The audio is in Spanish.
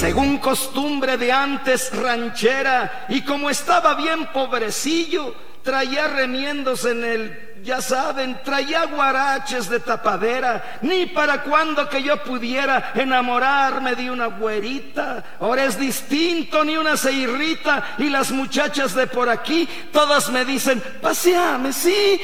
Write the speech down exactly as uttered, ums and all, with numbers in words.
según costumbre de antes ranchera, y como estaba bien pobrecillo, traía remiendos en el, ya saben, traía guaraches de tapadera, ni para cuando que yo pudiera enamorarme de una güerita. Ahora es distinto, ni una se irrita, y las muchachas de por aquí todas me dicen, paseame, sí,